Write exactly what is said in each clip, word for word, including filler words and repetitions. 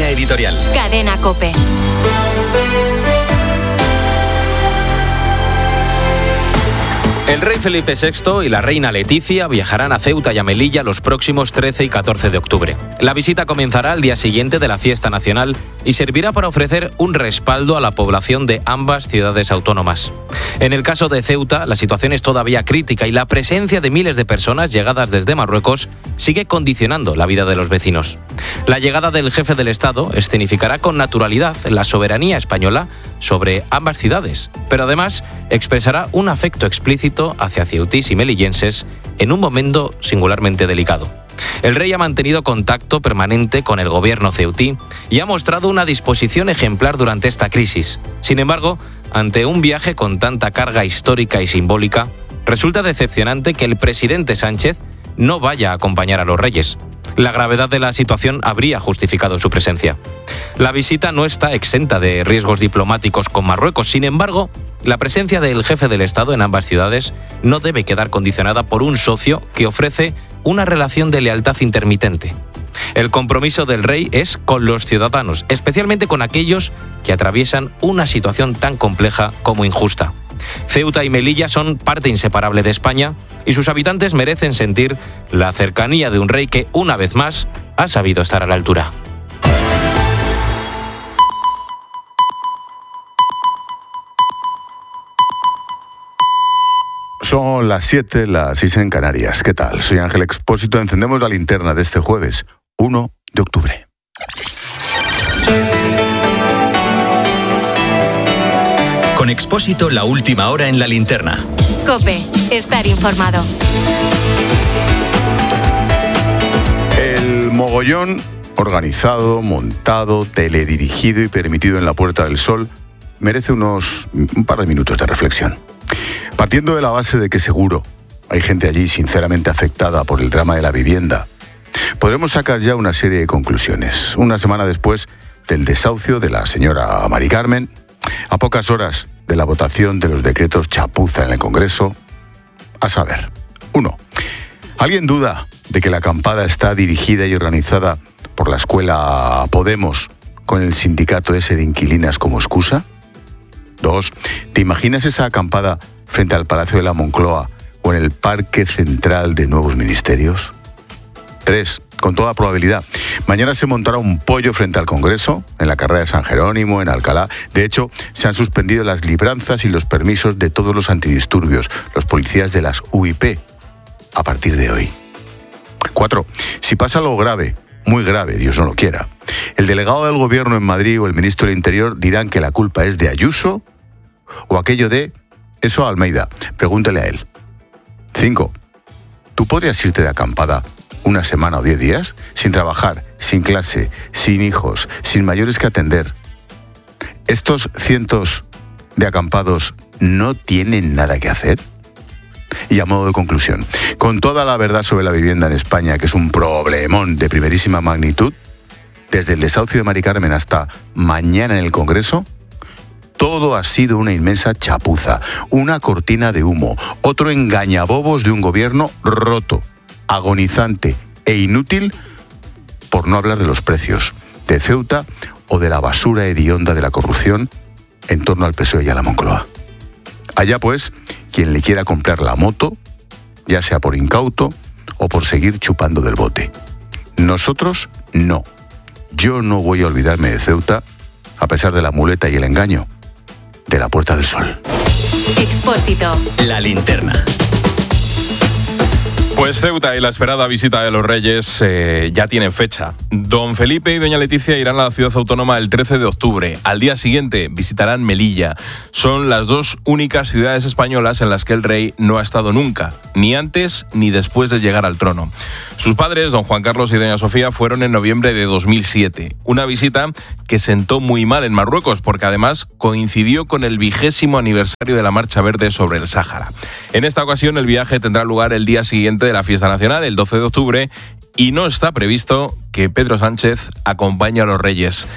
Línea editorial. Cadena COPE. El rey Felipe sexto y la reina Leticia viajarán a Ceuta y a Melilla los próximos trece y catorce de octubre. La visita comenzará al día siguiente de la fiesta nacional y servirá para ofrecer un respaldo a la población de ambas ciudades autónomas. En el caso de Ceuta, la situación es todavía crítica y la presencia de miles de personas llegadas desde Marruecos sigue condicionando la vida de los vecinos. La llegada del jefe del Estado escenificará con naturalidad la soberanía española sobre ambas ciudades, pero además expresará un afecto explícito hacia ceutís y melillenses en un momento singularmente delicado. El rey ha mantenido contacto permanente con el gobierno ceutí y ha mostrado una disposición ejemplar durante esta crisis. Sin embargo, ante un viaje con tanta carga histórica y simbólica, resulta decepcionante que el presidente Sánchez no vaya a acompañar a los reyes. La gravedad de la situación habría justificado su presencia. La visita no está exenta de riesgos diplomáticos con Marruecos. Sin embargo, la presencia del jefe del Estado en ambas ciudades no debe quedar condicionada por un socio que ofrece una relación de lealtad intermitente. El compromiso del rey es con los ciudadanos, especialmente con aquellos que atraviesan una situación tan compleja como injusta. Ceuta y Melilla son parte inseparable de España y sus habitantes merecen sentir la cercanía de un rey que, una vez más, ha sabido estar a la altura. Son las siete, las seis en Canarias. ¿Qué tal? Soy Ángel Expósito. Encendemos la linterna de este jueves, primero de octubre. Con Expósito, la última hora en la linterna. COPE, estar informado. El mogollón organizado, montado, teledirigido y permitido en la Puerta del Sol merece unos un par de minutos de reflexión. Partiendo de la base de que seguro hay gente allí sinceramente afectada por el drama de la vivienda, podremos sacar ya una serie de conclusiones. Una semana después del desahucio de la señora Mari Carmen, a pocas horas de la votación de los decretos chapuza en el Congreso, a saber, uno, ¿alguien duda de que la acampada está dirigida y organizada por la escuela Podemos con el sindicato ese de inquilinas como excusa? Dos, ¿te imaginas esa acampada frente al Palacio de la Moncloa o en el Parque Central de Nuevos Ministerios? Tres, con toda probabilidad, mañana se montará un pollo frente al Congreso, en la carrera de San Jerónimo, en Alcalá. De hecho, se han suspendido las libranzas y los permisos de todos los antidisturbios, los policías de las U I P, a partir de hoy. Cuatro, si pasa algo grave, muy grave, Dios no lo quiera, el delegado del Gobierno en Madrid o el ministro del Interior dirán que la culpa es de Ayuso o aquello de eso a Almeida, pregúntele a él. Cinco, ¿tú podrías irte de acampada una semana o diez días sin trabajar, sin clase, sin hijos, sin mayores que atender? ¿Estos cientos de acampados no tienen nada que hacer? Y a modo de conclusión, con toda la verdad sobre la vivienda en España, que es un problemón de primerísima magnitud, desde el desahucio de Mari Carmen hasta mañana en el Congreso, todo ha sido una inmensa chapuza, una cortina de humo, otro engañabobos de un gobierno roto, agonizante e inútil, por no hablar de los precios, de Ceuta o de la basura hedionda de la corrupción en torno al P S O E y a la Moncloa. Allá pues, quien le quiera comprar la moto, ya sea por incauto o por seguir chupando del bote. Nosotros, no. Yo no voy a olvidarme de Ceuta, a pesar de la muleta y el engaño de la Puerta del Sol. Expósito. La linterna. Pues Ceuta y la esperada visita de los Reyes eh, ya tienen fecha. Don Felipe y doña Leticia irán a la ciudad autónoma el trece de octubre. Al día siguiente visitarán Melilla. Son las dos únicas ciudades españolas en las que el rey no ha estado nunca, ni antes ni después de llegar al trono. Sus padres, don Juan Carlos y doña Sofía, fueron en noviembre de dos mil siete. Una visita que sentó muy mal en Marruecos, porque además coincidió con el vigésimo aniversario de la Marcha Verde sobre el Sáhara. En esta ocasión el viaje tendrá lugar el día siguiente de la fiesta nacional, el doce de octubre, y no está previsto que Pedro Sánchez acompañe a los Reyes.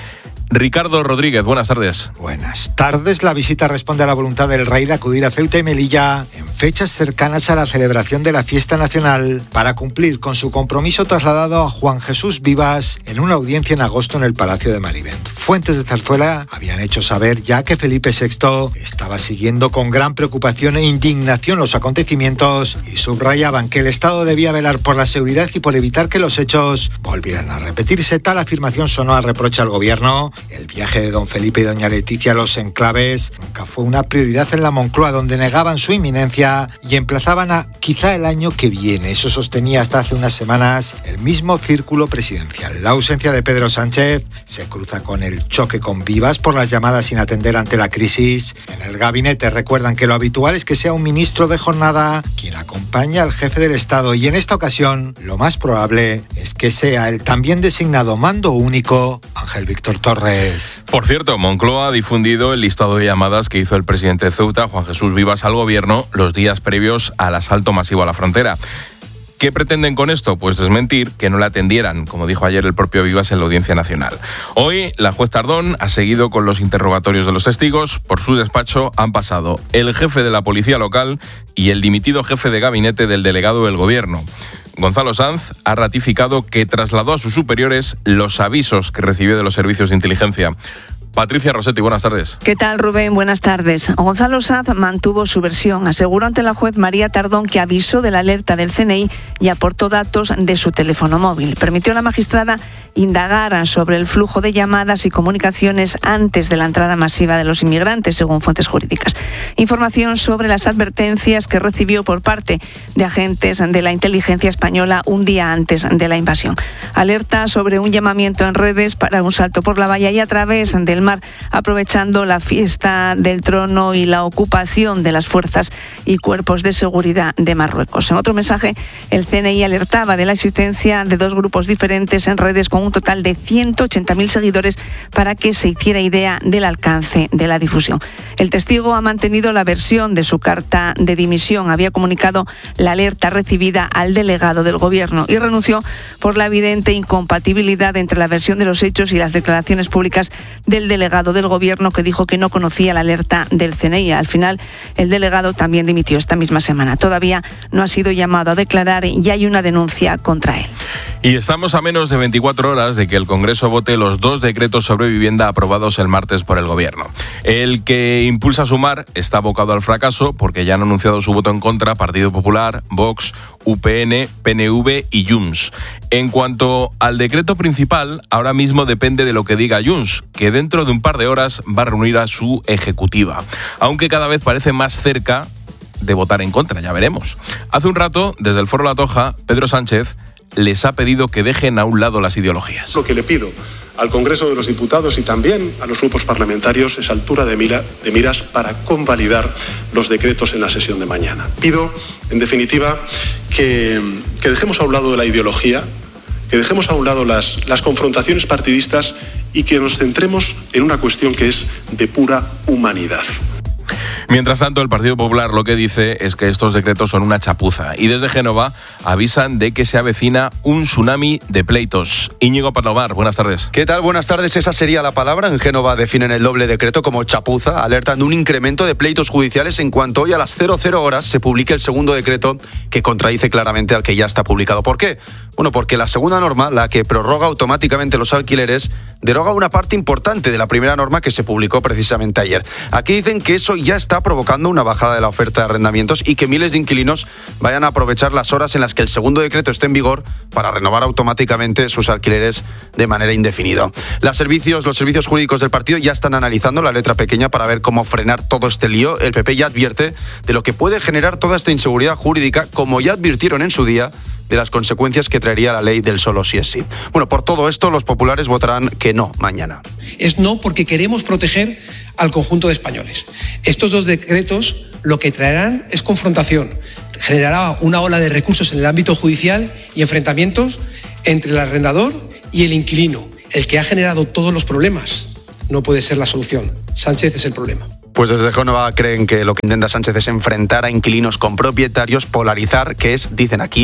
Ricardo Rodríguez, buenas tardes. Buenas tardes. La visita responde a la voluntad del rey de acudir a Ceuta y Melilla en fechas cercanas a la celebración de la fiesta nacional para cumplir con su compromiso trasladado a Juan Jesús Vivas en una audiencia en agosto en el Palacio de Marivent. Fuentes de Zarzuela habían hecho saber ya que Felipe sexto estaba siguiendo con gran preocupación e indignación los acontecimientos y subrayaban que el Estado debía velar por la seguridad y por evitar que los hechos volvieran a repetirse. Tal afirmación sonó a reproche al gobierno. El viaje de don Felipe y doña Leticia a los enclaves nunca fue una prioridad en la Moncloa, donde negaban su inminencia y emplazaban a quizá el año que viene. Eso sostenía hasta hace unas semanas el mismo círculo presidencial. La ausencia de Pedro Sánchez se cruza con el choque con Vivas por las llamadas sin atender ante la crisis. En el gabinete recuerdan que lo habitual es que sea un ministro de jornada quien acompaña al jefe del Estado, y en esta ocasión lo más probable es que sea el también designado mando único Ángel Víctor Torres. Por cierto, Moncloa ha difundido el listado de llamadas que hizo el presidente de Ceuta, Juan Jesús Vivas, al gobierno los días previos al asalto masivo a la frontera. ¿Qué pretenden con esto? Pues desmentir que no le atendieran, como dijo ayer el propio Vivas en la Audiencia Nacional. Hoy, la juez Tardón ha seguido con los interrogatorios de los testigos. Por su despacho han pasado el jefe de la policía local y el dimitido jefe de gabinete del delegado del gobierno. Gonzalo Sanz ha ratificado que trasladó a sus superiores los avisos que recibió de los servicios de inteligencia. Patricia Rossetti, buenas tardes. ¿Qué tal, Rubén? Buenas tardes. Gonzalo Sanz mantuvo su versión. Aseguró ante la juez María Tardón que avisó de la alerta del C N I y aportó datos de su teléfono móvil. Permitió a la magistrada indagar sobre el flujo de llamadas y comunicaciones antes de la entrada masiva de los inmigrantes, según fuentes jurídicas. Información sobre las advertencias que recibió por parte de agentes de la inteligencia española un día antes de la invasión. Alerta sobre un llamamiento en redes para un salto por la valla y a través del mar, aprovechando la fiesta del trono y la ocupación de las fuerzas y cuerpos de seguridad de Marruecos. En otro mensaje, el C N I alertaba de la existencia de dos grupos diferentes en redes con un total de ciento ochenta mil seguidores para que se hiciera idea del alcance de la difusión. El testigo ha mantenido la versión de su carta de dimisión. Había comunicado la alerta recibida al delegado del gobierno y renunció por la evidente incompatibilidad entre la versión de los hechos y las declaraciones públicas del delegado del gobierno, que dijo que no conocía la alerta del C N I. Al final, el delegado también dimitió esta misma semana. Todavía no ha sido llamado a declarar y hay una denuncia contra él. Y estamos a menos de veinticuatro horas de que el Congreso vote los dos decretos sobre vivienda aprobados el martes por el Gobierno. El que impulsa Sumar está abocado al fracaso porque ya han anunciado su voto en contra Partido Popular, Vox, U P N, P N V y Junts. En cuanto al decreto principal, ahora mismo depende de lo que diga Junts, que dentro de un par de horas va a reunir a su ejecutiva, aunque cada vez parece más cerca de votar en contra, ya veremos. Hace un rato, desde el Foro La Toja, Pedro Sánchez les ha pedido que dejen a un lado las ideologías. Lo que le pido al Congreso de los Diputados y también a los grupos parlamentarios es altura de, mira, de miras para convalidar los decretos en la sesión de mañana. Pido, en definitiva, que, que dejemos a un lado la ideología, que dejemos a un lado las, las confrontaciones partidistas y que nos centremos en una cuestión que es de pura humanidad. Mientras tanto, el Partido Popular lo que dice es que estos decretos son una chapuza y desde Génova avisan de que se avecina un tsunami de pleitos. Íñigo Palomar, buenas tardes. ¿Qué tal? Buenas tardes. Esa sería la palabra. En Génova definen el doble decreto como chapuza, alertan de un incremento de pleitos judiciales en cuanto hoy a las cero cero horas se publique el segundo decreto que contradice claramente al que ya está publicado. ¿Por qué? Bueno, porque la segunda norma, la que prorroga automáticamente los alquileres, deroga una parte importante de la primera norma que se publicó precisamente ayer. Aquí dicen que eso ya está provocando una bajada de la oferta de arrendamientos y que miles de inquilinos vayan a aprovechar las horas en las que el segundo decreto esté en vigor para renovar automáticamente sus alquileres de manera indefinida. Los servicios, los servicios jurídicos del partido ya están analizando la letra pequeña para ver cómo frenar todo este lío. El P P ya advierte de lo que puede generar toda esta inseguridad jurídica, como ya advirtieron en su día de las consecuencias que traería la ley del solo sí es sí. Bueno, por todo esto, los populares votarán que no mañana. Es no porque queremos proteger al conjunto de españoles. Estos dos decretos lo que traerán es confrontación. Generará una ola de recursos en el ámbito judicial y enfrentamientos entre el arrendador y el inquilino. El que ha generado todos los problemas no puede ser la solución. Sánchez es el problema. Pues desde Génova creen que lo que intenta Sánchez es enfrentar a inquilinos con propietarios, polarizar, que es, dicen aquí,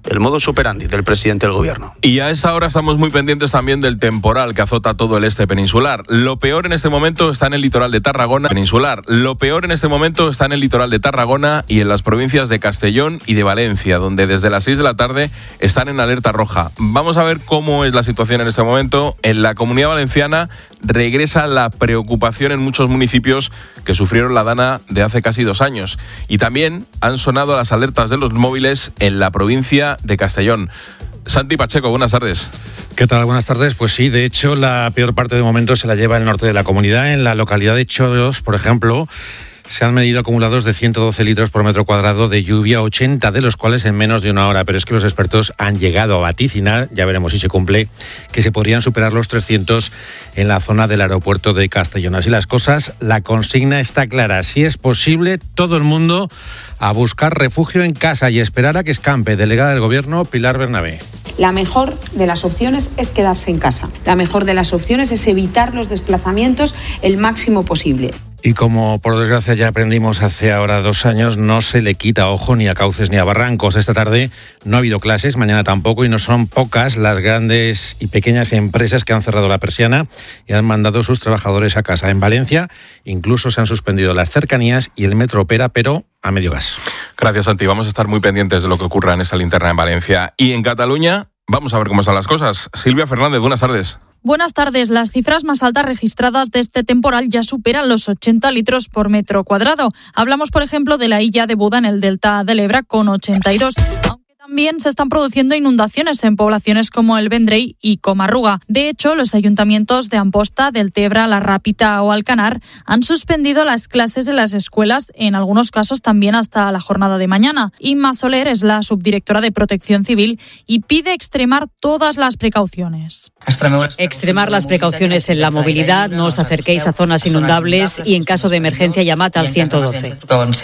el modus operandi del presidente del gobierno. Y a esta hora estamos muy pendientes también del temporal que azota todo el este peninsular. Lo peor en este momento está en el litoral de Tarragona. Peninsular. Lo peor en este momento está en el litoral de Tarragona y en las provincias de Castellón y de Valencia, donde desde las seis de la tarde están en alerta roja. Vamos a ver cómo es la situación en este momento. En la Comunidad Valenciana regresa la preocupación en muchos municipios que sufrieron la dana de hace casi dos años. Y también han sonado las alertas de los móviles en la provincia de Castellón. Santi Pacheco, buenas tardes. ¿Qué tal? Buenas tardes. Pues sí, de hecho, la peor parte de momento se la lleva el norte de la comunidad. En la localidad de Choros, por ejemplo, se han medido acumulados de ciento doce litros por metro cuadrado de lluvia, ochenta de los cuales en menos de una hora. Pero es que los expertos han llegado a vaticinar, ya veremos si se cumple, que se podrían superar los trescientos en la zona del aeropuerto de Castellón. Así las cosas, la consigna está clara. Si es posible, todo el mundo a buscar refugio en casa y esperar a que escampe. Delegada del Gobierno, Pilar Bernabé. La mejor de las opciones es quedarse en casa. La mejor de las opciones es evitar los desplazamientos el máximo posible. Y como por desgracia ya aprendimos hace ahora dos años, no se le quita ojo ni a cauces ni a barrancos. Esta tarde no ha habido clases, mañana tampoco, y no son pocas las grandes y pequeñas empresas que han cerrado la persiana y han mandado sus trabajadores a casa. En Valencia incluso se han suspendido las cercanías y el metro opera, pero a medio gas. Gracias, Santi. Vamos a estar muy pendientes de lo que ocurra en esa linterna en Valencia. Y en Cataluña, vamos a ver cómo están las cosas. Silvia Fernández, buenas tardes. Buenas tardes. Las cifras más altas registradas de este temporal ya superan los ochenta litros por metro cuadrado. Hablamos, por ejemplo, de la illa de Buda en el delta del Ebra con ochenta y dos. También se están produciendo inundaciones en poblaciones como el Vendrell y Comarruga. De hecho, los ayuntamientos de Amposta, Deltebre, La Rápita o Alcanar han suspendido las clases en las escuelas, en algunos casos también hasta la jornada de mañana. Inma Soler es la subdirectora de Protección Civil y pide extremar todas las precauciones. Extremar las precauciones en la movilidad, no os acerquéis a zonas inundables y en caso de emergencia llamad al ciento doce.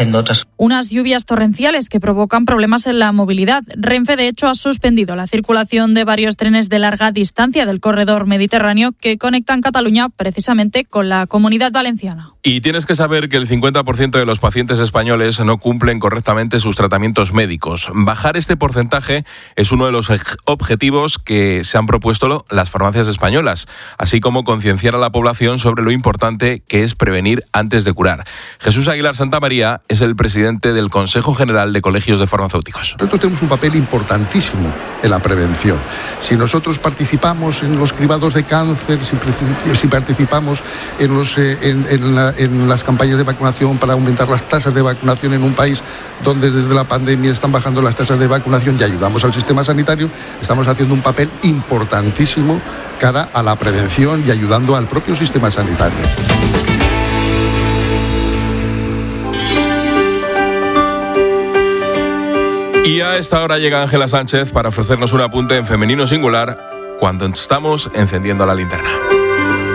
Unas lluvias torrenciales que provocan problemas en la movilidad. Renfe, de hecho, ha suspendido la circulación de varios trenes de larga distancia del corredor mediterráneo que conectan Cataluña precisamente con la Comunidad Valenciana. Y tienes que saber que el cincuenta por ciento de los pacientes españoles no cumplen correctamente sus tratamientos médicos. Bajar este porcentaje es uno de los objetivos que se han propuesto las farmacias españolas, así como concienciar a la población sobre lo importante que es prevenir antes de curar. Jesús Aguilar Santamaría es el presidente del Consejo General de Colegios de Farmacéuticos. Nosotros tenemos un papel importantísimo en la prevención. Si nosotros participamos en los cribados de cáncer, si, si participamos en, los, eh, en, en, la, en las campañas de vacunación para aumentar las tasas de vacunación en un país donde desde la pandemia están bajando las tasas de vacunación y ayudamos al sistema sanitario, estamos haciendo un papel importantísimo cara a la prevención y ayudando al propio sistema sanitario. Y a esta hora llega Ángela Sánchez para ofrecernos un apunte en femenino singular cuando estamos encendiendo la linterna.